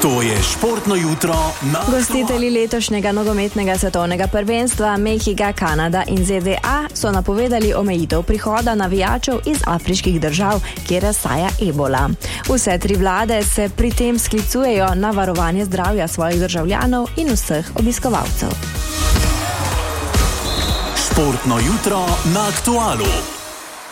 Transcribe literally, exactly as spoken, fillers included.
To je športno jutro na Gostitelji letošnjega nogometnega svetovnega prvenstva Mehika, Kanada in Z D A so napovedali omejitev prihoda navijačev iz afriških držav, kjer razsaja ebola. Vse tri vlade se pri tem sklicujejo na varovanje zdravja svojih državljanov in vseh obiskovalcev. Športno jutro na Aktualu.